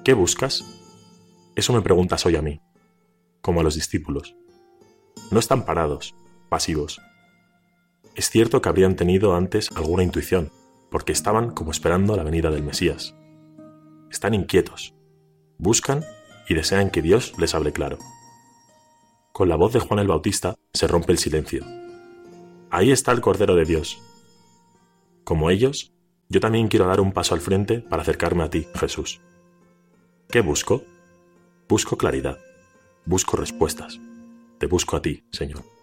¿Qué buscas? Eso me preguntas hoy a mí, como a los discípulos. No están parados, pasivos. Es cierto que habrían tenido antes alguna intuición, porque estaban como esperando la venida del Mesías. Están inquietos, buscan y desean que Dios les hable claro. Con la voz de Juan el Bautista se rompe el silencio. Ahí está el Cordero de Dios. Como ellos, yo también quiero dar un paso al frente para acercarme a ti, Jesús. ¿Qué busco? Busco claridad, busco respuestas. Te busco a ti, Señor.